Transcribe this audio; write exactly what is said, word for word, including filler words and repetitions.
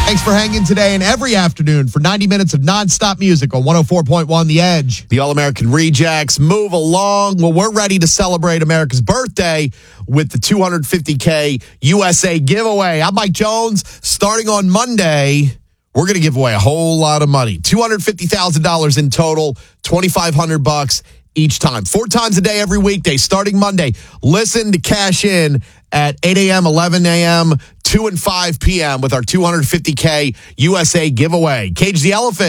Thanks for hanging today and every afternoon for ninety minutes of nonstop music on one oh four point one The Edge. The All-American Rejects move along. Well, we're ready to celebrate America's birthday with the two hundred fifty K U S A giveaway. I'm Mike Jones. Starting on Monday, we're going to give away a whole lot of money. two hundred fifty thousand dollars in total, twenty-five hundred bucks each time. Four times a day every weekday, starting Monday. Listen to cash in at eight a.m., eleven a.m., two and five p.m. with our two hundred fifty K U S A giveaway. Cage the Elephant.